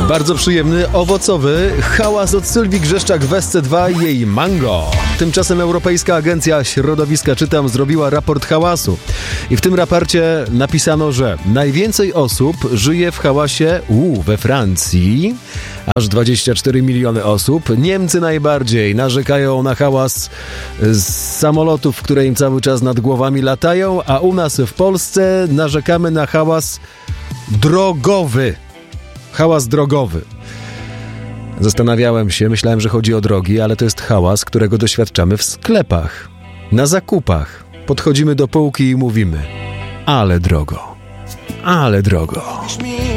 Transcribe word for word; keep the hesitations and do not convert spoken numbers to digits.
Bardzo przyjemny, owocowy hałas od Sylwii Grzeszczak w S C dwa i jej Mango. Tymczasem Europejska Agencja Środowiska, czytam, zrobiła raport hałasu. I w tym raporcie napisano, że najwięcej osób żyje w hałasie u, we Francji, aż dwadzieścia cztery miliony osób. Niemcy najbardziej narzekają na hałas z samolotów, które im cały czas nad głowami latają, a u nas w Polsce narzekamy na hałas drogowy. Hałas drogowy. Zastanawiałem się, myślałem, że chodzi o drogi, ale to jest hałas, którego doświadczamy w sklepach, na zakupach. Podchodzimy do półki i mówimy: ale drogo, ale drogo.